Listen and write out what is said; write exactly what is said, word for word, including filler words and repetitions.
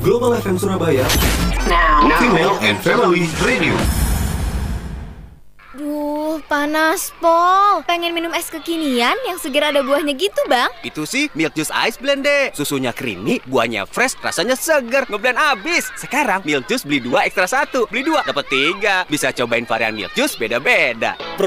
Global F M Surabaya, Now. Female and Family Radio. Duh, panas, Pol. Pengen minum es kekinian yang segar ada buahnya gitu, Bang. Itu sih Milk Juice Ice Blend deh. Susunya creamy, buahnya fresh, rasanya segar. Ngeblend abis. Sekarang Milk Juice beli dua ekstra satu. Beli dua dapat tiga. Bisa cobain varian Milk Juice beda-beda.